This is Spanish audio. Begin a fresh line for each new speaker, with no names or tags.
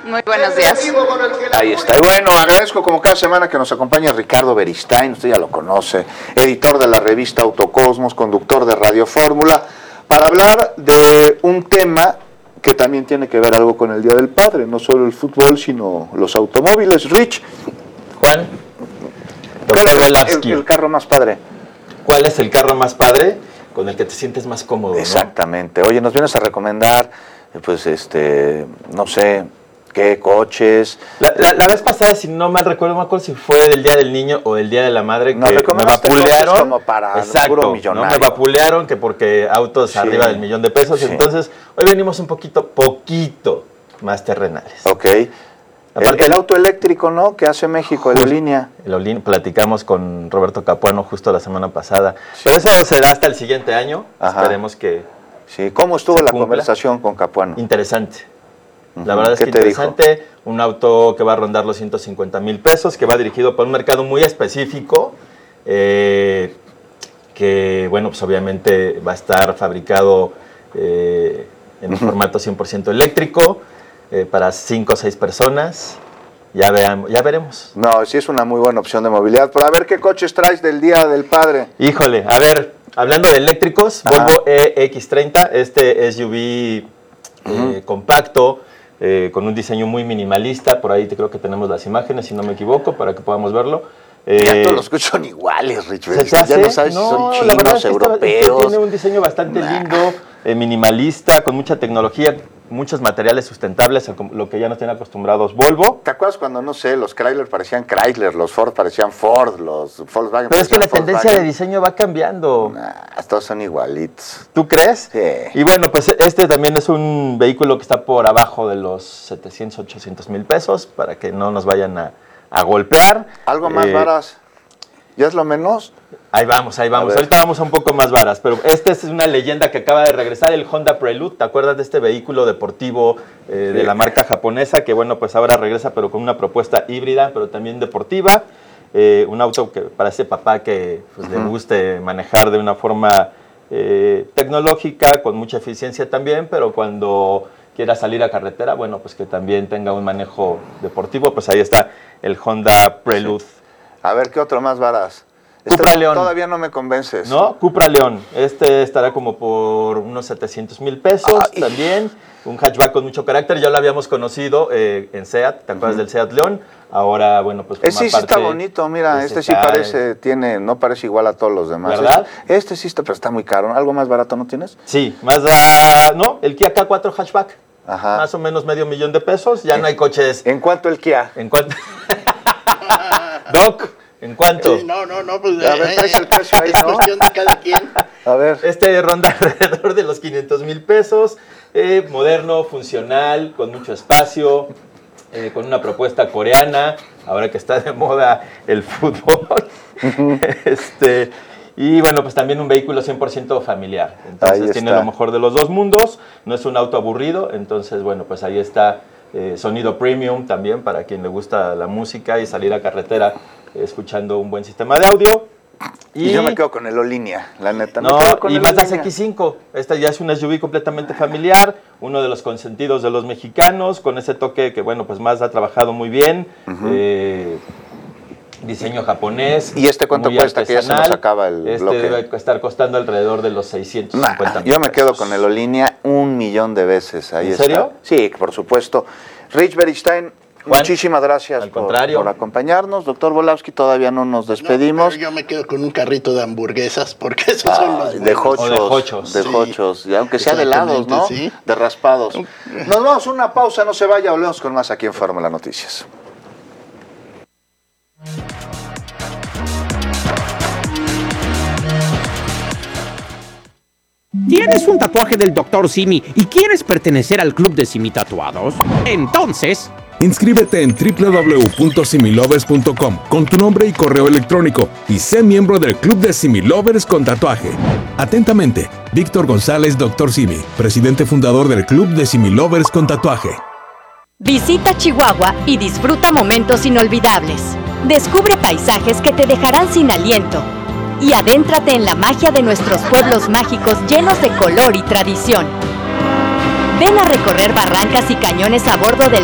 Muy buenos días.
Ahí está. Y bueno, agradezco como cada semana que nos acompaña Ricardo Beristain, usted ya lo conoce, editor de la revista Autocosmos, conductor de Radio Fórmula, para hablar de un tema que también tiene que ver algo con el Día del Padre, no solo el fútbol, sino los automóviles. Rich.
Juan.
¿Cuál es el carro más padre?
¿Cuál es el carro más padre con el que te sientes más cómodo?
Exactamente. ¿No? Oye, nos vienes a recomendar, pues, no sé, qué coches.
La vez pasada, si no mal recuerdo, no me acuerdo si fue del Día del Niño o del Día de la Madre,
no,
que me vapulearon.
Como para puro millonario.
¿no? Me vapulearon que porque autos arriba del $1,000,000. Sí. Entonces, hoy venimos un poquito más terrenales.
Ok. El auto eléctrico, ¿no? Que hace México, el Olinia.
El Olinia, platicamos con Roberto Capuano justo la semana pasada. Sí. Pero eso será hasta el siguiente año. Ajá. Esperemos que.
Sí, ¿cómo estuvo la conversación con Capuano?
Interesante. La verdad es que interesante. Dijo? Un auto que va a rondar los $150,000, que va dirigido para un mercado muy específico. Que, bueno, pues obviamente va a estar fabricado en un formato 100% eléctrico. Para 5 o 6 personas, ya veremos.
No, sí es una muy buena opción de movilidad. Pero a ver qué coches traes del Día del Padre.
Híjole, a ver, hablando de eléctricos, Volvo EX30, este SUV compacto, con un diseño muy minimalista. Por ahí creo que tenemos las imágenes, si no me equivoco, para que podamos verlo.
Ya todos los coches son iguales, Rich. Ya no sabes si son chinos, europeos.
Tiene un diseño bastante lindo, minimalista, con mucha tecnología, muchos materiales sustentables, lo que ya nos tienen acostumbrados Volvo.
¿Te acuerdas cuando, no sé, los Chrysler parecían Chrysler, los Ford parecían Ford, los Volkswagen
Pero es que la tendencia de diseño va cambiando.
Todos son igualitos.
¿Tú crees?
Sí.
Y bueno, pues este también es un vehículo que está por abajo de los 700, 800 mil pesos, para que no nos vayan a golpear.
¿Algo más varas? ¿Ya es lo menos?
Ahí vamos. Ahorita vamos a un poco más varas, pero esta es una leyenda que acaba de regresar, el Honda Prelude. ¿Te acuerdas de este vehículo deportivo de la marca japonesa? Que bueno, pues ahora regresa, pero con una propuesta híbrida, pero también deportiva. Un auto que para ese papá que pues, le guste manejar de una forma tecnológica, con mucha eficiencia también, pero cuando quiera salir a carretera, bueno, pues que también tenga un manejo deportivo, pues ahí está el Honda Prelude. Sí.
A ver, ¿qué otro más varas?
Cupra León.
Todavía no me convences.
¿No? Cupra León. Este estará como por unos 700 mil pesos también. Un hatchback con mucho carácter. Ya lo habíamos conocido en SEAT. ¿Te acuerdas del SEAT León? Ahora, bueno, pues forma
sí está bonito. Mira, este sí parece, no parece igual a todos los demás.
¿Verdad?
Este sí está, pero está muy caro. ¿Algo más barato no tienes?
Sí, no, el Kia K4 hatchback. Ajá. Más o menos $500,000. Ya no hay coches.
¿En cuánto el Kia?
¿En cuánto? Doc, ¿en cuánto?
No, pues
a ver, traes el precio ahí,
es cuestión de cada quien.
A ver.
Este ronda alrededor de los $500,000, moderno, funcional, con mucho espacio, con una propuesta coreana, ahora que está de moda el fútbol. Y bueno, pues también un vehículo 100% familiar. Entonces tiene lo mejor de los dos mundos, no es un auto aburrido, entonces bueno, pues ahí está. Sonido premium también para quien le gusta la música y salir a carretera escuchando un buen sistema de audio.
Y yo me quedo con el Olinia, la neta.
No, y Mazda CX-5. Esta ya es una SUV completamente familiar, uno de los consentidos de los mexicanos, con ese toque que, bueno, pues Mazda ha trabajado muy bien. Diseño japonés.
¿Y cuánto cuesta? Que ya se nos acaba el bloque.
Debe estar costando alrededor de los 650 mil
Yo me quedo con el Olinia 1,000,000 de veces. Ahí
¿En serio?
Sí, por supuesto. Rich Beristain, muchísimas gracias por acompañarnos. Doctor Volowski, todavía no nos despedimos.
Pero yo me quedo con un carrito de hamburguesas, porque esos son los
de hochos. De hochos, y aunque sea de helados, ¿no? Sí. De raspados. Nos vamos a una pausa, no se vaya, volvemos con más aquí en Fórmula Noticias.
¿Tienes un tatuaje del Dr. Simi y quieres pertenecer al club de Simi Tatuados? Entonces,
inscríbete en www.similovers.com con tu nombre y correo electrónico y sé miembro del club de Similovers con tatuaje. Atentamente, Víctor González, Dr. Simi, presidente fundador del club de Similovers con tatuaje.
Visita Chihuahua y disfruta momentos inolvidables. Descubre paisajes que te dejarán sin aliento. Y adéntrate en la magia de nuestros pueblos mágicos llenos de color y tradición. Ven a recorrer barrancas y cañones a bordo del